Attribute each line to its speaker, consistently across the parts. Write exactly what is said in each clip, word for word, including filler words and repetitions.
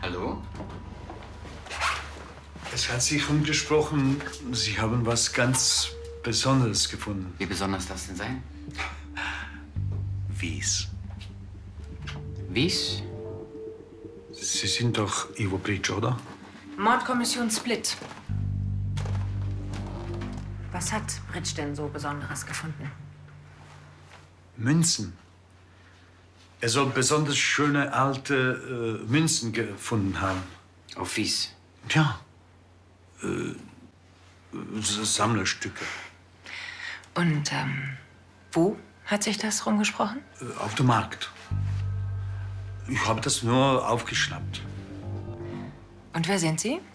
Speaker 1: Hallo?
Speaker 2: Es hat sich rumgesprochen, Sie haben was ganz Besonderes gefunden.
Speaker 1: Wie besonders das denn sein?
Speaker 2: Wies.
Speaker 1: Wies?
Speaker 2: Sie sind doch Ivo Bridge, oder?
Speaker 3: Mordkommission Split. Was hat Bridge denn so Besonderes gefunden?
Speaker 2: Münzen. Er soll besonders schöne alte äh, Münzen gefunden haben.
Speaker 1: Auf Wies?
Speaker 2: Ja. Äh, Sammlerstücke.
Speaker 3: Und ähm, wo hat sich das rumgesprochen?
Speaker 2: Äh, auf dem Markt. Ich habe das nur aufgeschnappt.
Speaker 3: Und wer sind Sie?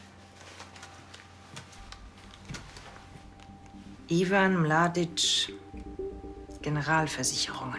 Speaker 3: Ivan Mladic, Generalversicherungen.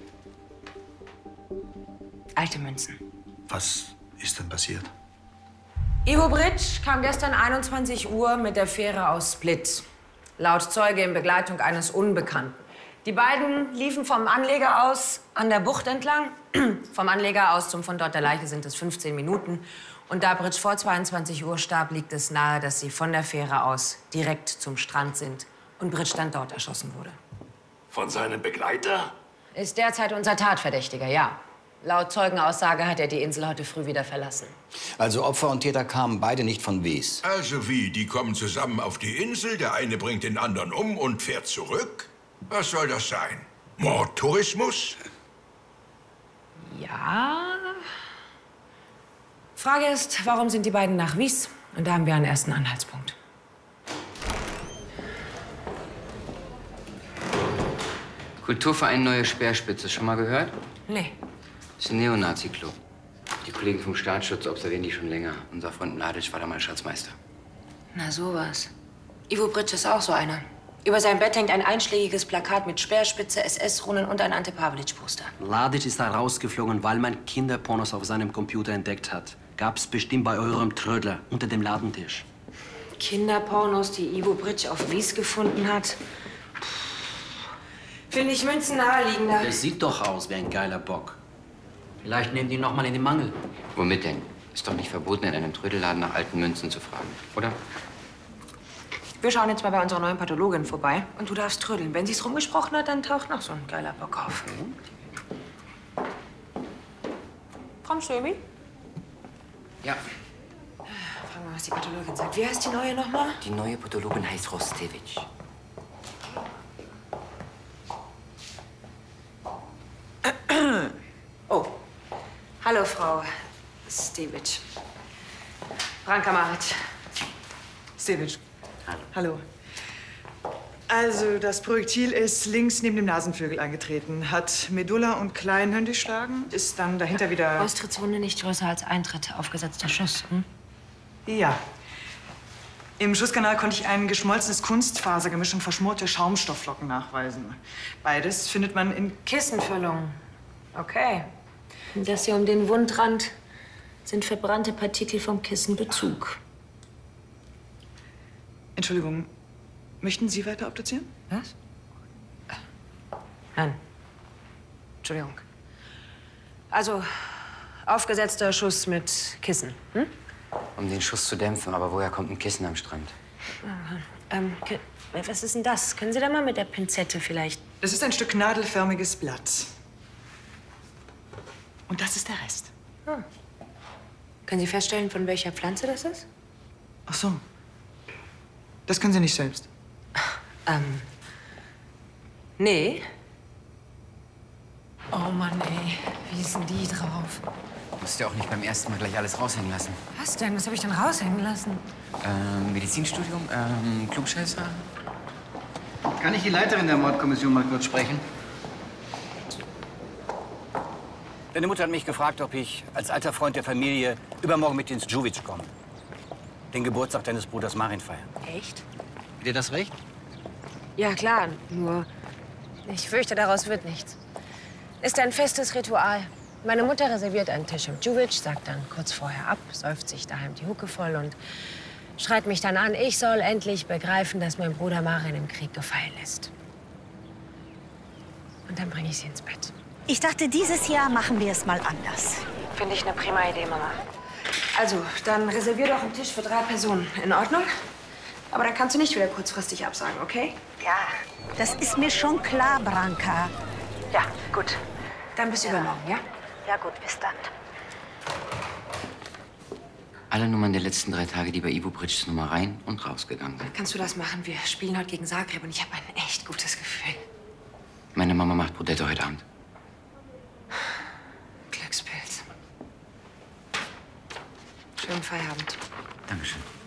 Speaker 3: Alte Münzen.
Speaker 2: Was ist denn passiert?
Speaker 3: Ivo Bridge kam gestern einundzwanzig Uhr mit der Fähre aus Split. Laut Zeuge in Begleitung eines Unbekannten. Die beiden liefen vom Anleger aus an der Bucht entlang. Vom Anleger aus zum Fundort der Leiche sind es fünfzehn Minuten. Und da Bridge vor zweiundzwanzig Uhr starb, liegt es nahe, dass sie von der Fähre aus direkt zum Strand sind. Und Bridge dann dort erschossen wurde.
Speaker 4: Von seinem Begleiter?
Speaker 3: Ist derzeit unser Tatverdächtiger, ja. Laut Zeugenaussage hat er die Insel heute früh wieder verlassen.
Speaker 5: Also Opfer und Täter kamen beide nicht von Wies.
Speaker 4: Also wie, die kommen zusammen auf die Insel, der eine bringt den anderen um und fährt zurück? Was soll das sein? Mordtourismus?
Speaker 3: Ja. Frage ist, warum sind die beiden nach Wies? Und da haben wir einen ersten Anhaltspunkt.
Speaker 1: Kulturverein Neue Speerspitze, schon mal gehört?
Speaker 3: Nee.
Speaker 1: Das ist ein Neonazi-Club. Die Kollegen vom Staatsschutz observieren die schon länger. Unser Freund Mladic war da mal Schatzmeister.
Speaker 3: Na sowas. Ivo Bridge ist auch so einer. Über sein Bett hängt ein einschlägiges Plakat mit Speerspitze, S S-Runen und ein Ante Pavelic-Poster.
Speaker 6: Mladic ist da rausgeflogen, weil man Kinderpornos auf seinem Computer entdeckt hat. Gab's bestimmt bei eurem Trödler unter dem Ladentisch.
Speaker 3: Kinderpornos, die Ivo Bridge auf Wies gefunden hat. Finde ich Münzen naheliegender.
Speaker 6: Der sieht doch aus wie ein geiler Bock. Vielleicht nehmen die noch mal in den Mangel.
Speaker 1: Womit denn? Ist doch nicht verboten, in einem Trödelladen nach alten Münzen zu fragen, oder?
Speaker 3: Wir schauen jetzt mal bei unserer neuen Pathologin vorbei. Und du darfst trödeln. Wenn sie's rumgesprochen hat, dann taucht noch so ein geiler Bock auf. Frau Stöbi?
Speaker 1: Ja.
Speaker 3: Fragen wir, was die Pathologin sagt. Wie heißt die neue nochmal?
Speaker 1: Die neue Pathologin heißt Rostevich.
Speaker 3: Oh. Hallo, Frau Stevic. Branka Maric.
Speaker 7: Stevic. Hallo. Hallo. Also, das Projektil ist links neben dem Nasenflügel eingetreten, hat Medulla und Kleinhirn durchschlagen, ist dann dahinter wieder...
Speaker 3: Austrittswunde nicht größer als Eintritt, aufgesetzter Schuss. Hm?
Speaker 7: Ja. Im Schusskanal konnte ich ein geschmolzenes Kunstfasergemisch und verschmorte Schaumstoffflocken nachweisen. Beides findet man in...
Speaker 3: Kissenfüllung. Okay. Das hier um den Wundrand sind verbrannte Partikel vom Kissenbezug.
Speaker 7: Entschuldigung, möchten Sie weiter obduzieren?
Speaker 3: Was? Nein. Entschuldigung. Also, aufgesetzter Schuss mit Kissen. Hm?
Speaker 1: Um den Schuss zu dämpfen, aber woher kommt ein Kissen am Strand?
Speaker 3: Ähm, was ist denn das? Können Sie da mal mit der Pinzette vielleicht...
Speaker 7: Das ist ein Stück nadelförmiges Blatt. Und das ist der Rest.
Speaker 3: Hm. Können Sie feststellen, von welcher Pflanze das ist?
Speaker 7: Ach so. Das können Sie nicht selbst.
Speaker 3: Ähm. Nee. Oh Mann, ey. Wie ist denn die drauf?
Speaker 1: Du musst ja auch nicht beim ersten Mal gleich alles raushängen lassen.
Speaker 3: Was denn? Was habe ich denn raushängen lassen?
Speaker 1: Ähm, Medizinstudium, ähm, Klugscheißer.
Speaker 5: Kann ich die Leiterin der Mordkommission mal kurz sprechen? Deine Mutter hat mich gefragt, ob ich als alter Freund der Familie übermorgen mit ins Djuvic komme. Den Geburtstag deines Bruders Marin feiern.
Speaker 3: Echt?
Speaker 5: Ist dir das recht?
Speaker 3: Ja, klar. Nur, ich fürchte, daraus wird nichts. Ist ein festes Ritual. Meine Mutter reserviert einen Tisch im Djuvic, sagt dann kurz vorher ab, säuft sich daheim die Hucke voll und schreit mich dann an, ich soll endlich begreifen, dass mein Bruder Marin im Krieg gefallen ist. Und dann bringe ich sie ins Bett.
Speaker 8: Ich dachte, dieses Jahr machen wir es mal anders.
Speaker 3: Finde ich eine prima Idee, Mama. Also, dann reservier doch einen Tisch für drei Personen. In Ordnung? Aber dann kannst du nicht wieder kurzfristig absagen, okay?
Speaker 8: Ja, das ist mir schon klar, Branka.
Speaker 3: Ja, gut. Dann bis übermorgen, ja?
Speaker 8: Ja gut, bis dann.
Speaker 1: Alle Nummern der letzten drei Tage, die bei Ivo Britschs Nummer rein und rausgegangen sind.
Speaker 3: Kannst du das machen? Wir spielen heute gegen Zagreb und ich habe ein echt gutes Gefühl.
Speaker 1: Meine Mama macht Brudetto heute Abend.
Speaker 3: Glückspilz. Schönen Feierabend.
Speaker 1: Dankeschön.